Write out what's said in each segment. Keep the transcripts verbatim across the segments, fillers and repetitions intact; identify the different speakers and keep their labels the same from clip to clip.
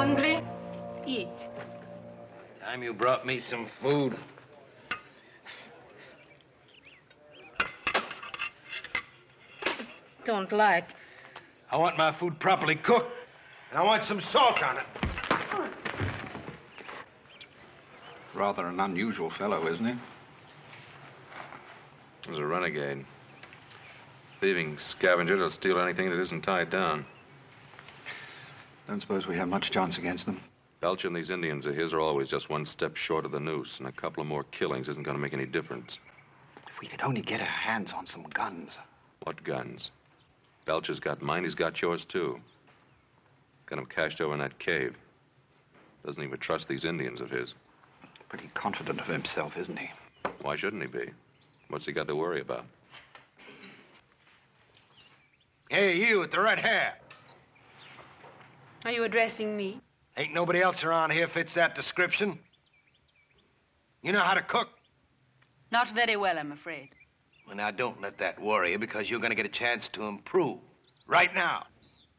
Speaker 1: hungry? Eat.
Speaker 2: Time you brought me some food.
Speaker 1: Don't like.
Speaker 2: I want my food properly cooked, and I want some salt on it.
Speaker 3: Rather an unusual fellow, isn't he?
Speaker 4: He's a renegade. Thieving scavenger that'll steal anything that isn't tied down.
Speaker 3: Don't suppose we have much chance against them.
Speaker 4: Belcher and these Indians of his are always just one step short of the noose, and a couple of more killings isn't going to make any difference.
Speaker 3: If we could only get our hands on some guns.
Speaker 4: What guns? Belcher's got mine, he's got yours, too. Got him cached over in that cave. Doesn't even trust these Indians of his.
Speaker 3: Pretty confident of himself, isn't he?
Speaker 4: Why shouldn't he be? What's he got to worry about?
Speaker 2: Hey, you with the red hair.
Speaker 1: Are you addressing me?
Speaker 2: Ain't nobody else around here fits that description. You know how to cook?
Speaker 1: Not very well, I'm afraid.
Speaker 2: Well, now, don't let that worry you, because you're going to get a chance to improve. Right now.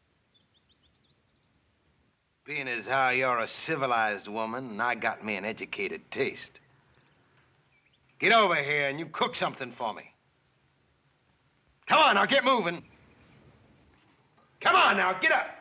Speaker 2: Being as how you're a civilized woman, and I got me an educated taste. Get over here and you cook something for me. Come on, now, get moving. Come on, now, get up.